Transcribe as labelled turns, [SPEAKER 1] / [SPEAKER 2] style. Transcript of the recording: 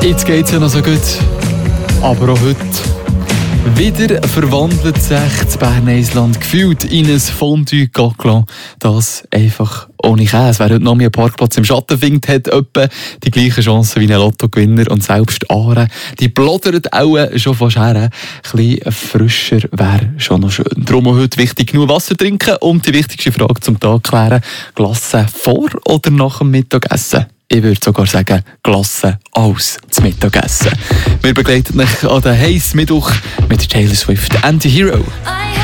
[SPEAKER 1] Jetzt geht es ja noch so gut. Aber auch heute wieder verwandelt sich das Bern-Eisland gefühlt in ein Fondue Gaglan. Das einfach ohne Käse. Wer heute noch einen Parkplatz im Schatten findet, hat etwa die gleiche Chance wie ein Lottogewinner. Und selbst Aare, die bloddert auch schon fast her. Ein bisschen frischer wäre schon noch schön. Darum auch heute wichtig, genug Wasser trinken und die wichtigste Frage zum Tag klären. Glasse vor oder nach dem Mittagessen? Ich würde sogar sagen, Glasse als zum Mittagessen. Wir begleiten euch an den heißen Mittwoch mit Taylor Swift and the Hero.